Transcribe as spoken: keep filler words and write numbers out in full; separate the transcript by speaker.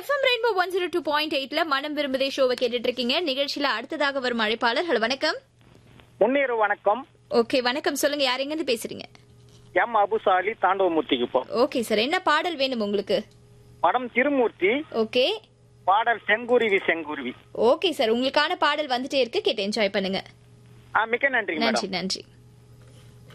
Speaker 1: FM rainbow one zero two point எயிட்ல மனம் விரும்புதே ஷோவை கேட்டுட்டு இருக்கீங்க. நிகழ்ச்சியில அடுத்ததாக வரும் அழைப்பாளர். ஹலோ வணக்கம்.
Speaker 2: முன்னேறு வணக்கம்.
Speaker 1: ஓகே வணக்கம், சொல்லுங்க யார் எங்க இருந்து பேசுறீங்க?
Speaker 2: எம் அபுசாலி தாண்டவமூர்த்திக்கு போ.
Speaker 1: ஓகே சார், என்ன பாடல் வேணும் உங்களுக்கு?
Speaker 2: படம் திருமூர்த்தி.
Speaker 1: ஓகே,
Speaker 2: பாடல் செங்குருவி செங்குருவி.
Speaker 1: ஓகே சார், உங்களுக்கான பாடல் வந்துட்டே இருக்கு, கேட்டு என்ஜாய் பண்ணுங்க.
Speaker 2: மிக்க நன்றி.
Speaker 1: நன்றி நன்றி.